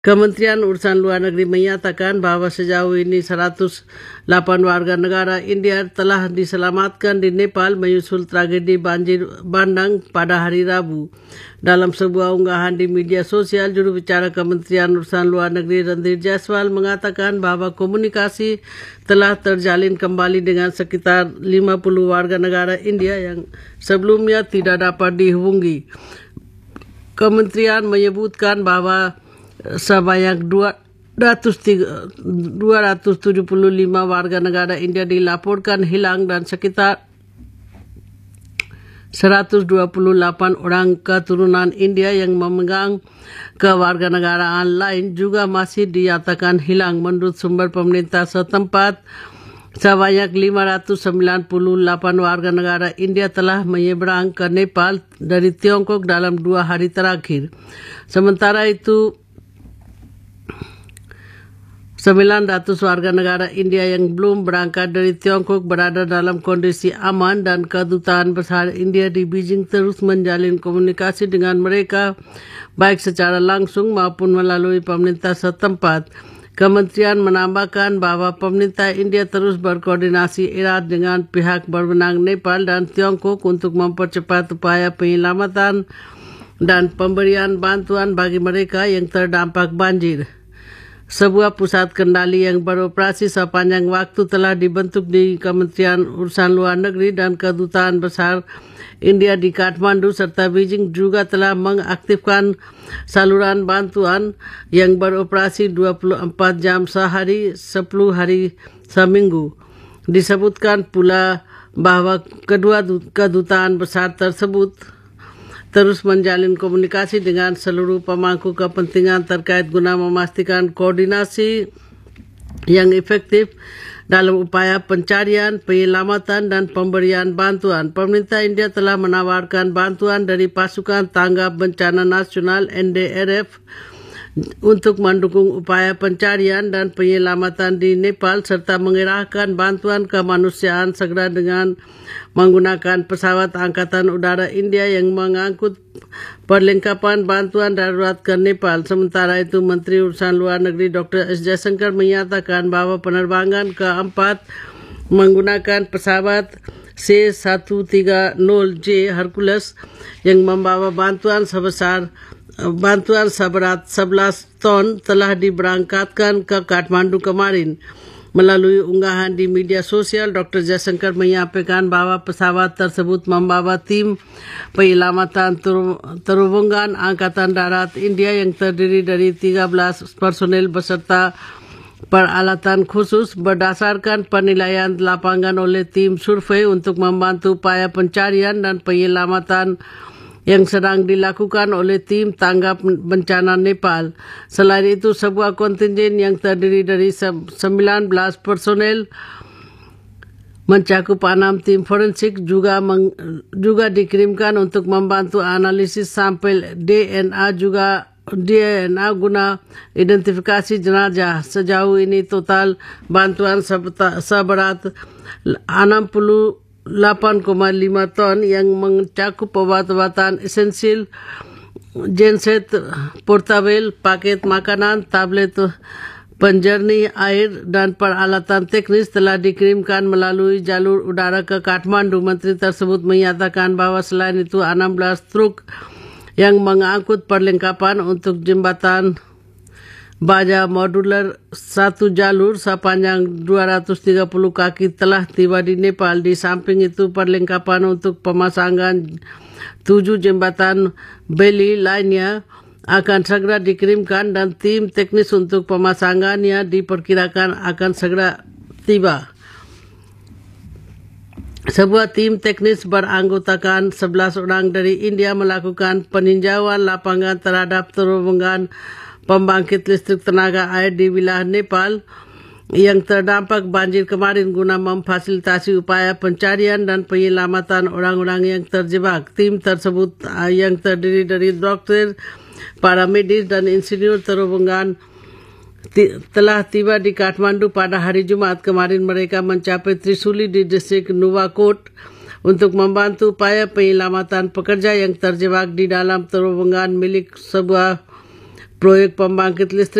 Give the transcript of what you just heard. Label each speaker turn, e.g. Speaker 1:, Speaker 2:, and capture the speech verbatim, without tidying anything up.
Speaker 1: Kementerian Urusan Luar Negeri menyatakan bahawa sejauh ini seratus lapan warga negara India telah diselamatkan di Nepal menyusul tragedi banjir bandang pada hari Rabu. Dalam sebuah unggahan di media sosial, juru bicara Kementerian Urusan Luar Negeri Randhir Jaiswal mengatakan bahawa komunikasi telah terjalin kembali dengan sekitar lima puluh warga negara India yang sebelumnya tidak dapat dihubungi. Kementerian menyebutkan bahawa sebanyak dua ratus tujuh puluh lima warga negara India dilaporkan hilang dan sekitar seratus dua puluh lapan orang keturunan India yang memegang kewarganegaraan lain juga masih dinyatakan hilang. Menurut sumber pemerintah setempat, sebanyak lima ratus sembilan puluh lapan warga negara India telah menyeberang ke Nepal dari Tiongkok dalam dua hari terakhir. Sementara itu, sembilan ratus warga negara India yang belum berangkat dari Tiongkok berada dalam kondisi aman dan Kedutaan Besar India di Beijing terus menjalin komunikasi dengan mereka baik secara langsung maupun melalui pemerintah setempat. Kementerian menambahkan bahawa pemerintah India terus berkoordinasi erat dengan pihak berwenang Nepal dan Tiongkok untuk mempercepat upaya penyelamatan dan pemberian bantuan bagi mereka yang terdampak banjir. Sebuah pusat kendali yang beroperasi sepanjang waktu telah dibentuk di Kementerian Urusan Luar Negeri dan Kedutaan Besar India di Kathmandu serta Beijing juga telah mengaktifkan saluran bantuan yang beroperasi dua puluh empat jam sehari, sepuluh hari seminggu. Disebutkan pula bahawa kedua kedutaan besar tersebut terus menjalin komunikasi dengan seluruh pemangku kepentingan terkait guna memastikan koordinasi yang efektif dalam upaya pencarian, penyelamatan dan pemberian bantuan. Pemerintah India telah menawarkan bantuan dari Pasukan Tanggap Bencana Nasional N D R F untuk mendukung upaya pencarian dan penyelamatan di Nepal serta mengerahkan bantuan kemanusiaan segera dengan menggunakan pesawat Angkatan Udara India yang mengangkut perlengkapan bantuan darurat ke Nepal. Sementara itu, Menteri Urusan Luar Negeri Doktor S Jaishankar menyatakan bahawa penerbangan keempat menggunakan pesawat C seratus tiga puluh J Hercules yang membawa bantuan sebesar bantuan seberat sebelas ton telah diberangkatkan ke Kathmandu kemarin. Melalui unggahan di media sosial, Doktor Jaishankar menyampaikan bahawa pesawat tersebut membawa tim penyelamatan terhubungan Angkatan Darat India yang terdiri dari tiga belas personel beserta peralatan khusus berdasarkan penilaian lapangan oleh tim survei untuk membantu upaya pencarian dan penyelamatan yang sedang dilakukan oleh tim tanggap bencana Nepal. Selain itu, sebuah kontingen yang terdiri dari sembilan belas personel mencakup enam tim forensik juga meng, juga dikirimkan untuk membantu analisis sampel D N A juga D N A guna identifikasi jenazah. Sejauh ini total bantuan seberat enam puluh lapan koma lima ton yang mencakup obat-obatan esensial, genset portable, paket makanan, tablet penjernih air dan peralatan teknis telah dikirimkan melalui jalur udara ke Kathmandu. Menteri tersebut menyatakan bahawa selain itu enam belas truk yang mengangkut perlengkapan untuk jembatan baja modular satu jalur sepanjang dua ratus tiga puluh kaki telah tiba di Nepal. Di samping itu, perlengkapan untuk pemasangan tujuh jembatan beli lainnya akan segera dikirimkan dan tim teknis untuk pemasangannya diperkirakan akan segera tiba. Sebuah tim teknis beranggotakan sebelas orang dari India melakukan peninjauan lapangan terhadap terowongan pembangkit listrik tenaga air di wilayah Nepal yang terdampak banjir kemarin guna memfasilitasi upaya pencarian dan penyelamatan orang-orang yang terjebak. Tim tersebut yang terdiri dari dokter, para medis dan insinyur terhubungan telah tiba di Kathmandu pada hari Jumat. Kemarin mereka mencapai Trisuli di distrik Nuwakot untuk membantu upaya penyelamatan pekerja yang terjebak di dalam terowongan milik sebuah proyek pembangkit listrik